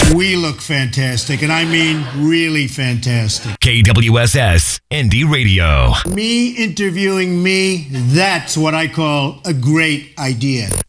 We look fantastic, and I mean really fantastic. KWSS Indie Radio. Me interviewing me, that's what I call a great idea.